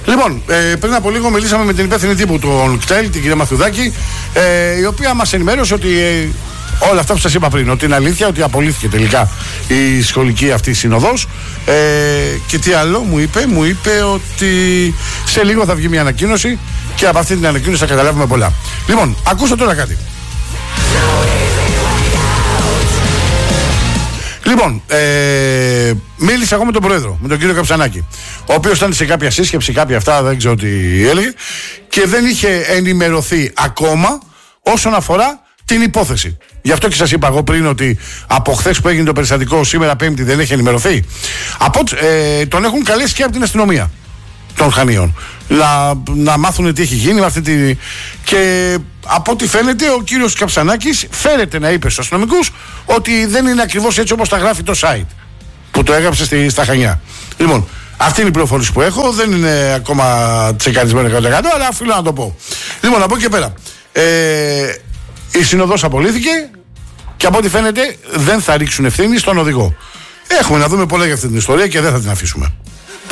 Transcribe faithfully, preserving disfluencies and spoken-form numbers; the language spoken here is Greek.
Λοιπόν, ε, πριν από λίγο μιλήσαμε με την υπεύθυνη τύπου του ΚΤΕΛ, την κυρία Μαθιουδάκη, ε, η οποία μας ενημέρωσε ότι ε, όλα αυτά που σας είπα πριν, ότι είναι αλήθεια, ότι απολύθηκε τελικά η σχολική αυτή σύνοδος. Ε, και τι άλλο μου είπε, μου είπε ότι σε λίγο θα βγει μια ανακοίνωση και από αυτή την ανακοίνωση θα καταλάβουμε πολλά. Λοιπόν, ακούστε τώρα κάτι. Λοιπόν, ε, μίλησα εγώ με τον Πρόεδρο, με τον κύριο Καψανάκη, ο οποίος ήταν σε κάποια σύσκεψη, κάποια αυτά, δεν ξέρω τι έλεγε, και δεν είχε ενημερωθεί ακόμα όσον αφορά την υπόθεση. Γι' αυτό και σας είπα εγώ πριν ότι από χθες που έγινε το περιστατικό, σήμερα Πέμπτη δεν έχει ενημερωθεί. Από, ε, τον έχουν καλέσει και από την αστυνομία των Χανίων να, να μάθουν τι έχει γίνει με αυτή τη... Και από ό,τι φαίνεται ο κύριος Καψανάκης φέρεται να είπε στους αστυνομικούς ότι δεν είναι ακριβώς έτσι όπως τα γράφει το site που το έγραψε στη, στα Χανιά. Λοιπόν, αυτή είναι η πληροφόρηση που έχω, δεν είναι ακόμα τσεκαρισμένο εκατό τοις εκατό, αλλά οφείλω να το πω. Λοιπόν, από εκεί και πέρα, ε, η συνοδός απολύθηκε και από ό,τι φαίνεται δεν θα ρίξουν ευθύνη στον οδηγό. Έχουμε να δούμε πολλά για αυτή την ιστορία και δεν θα την αφήσουμε.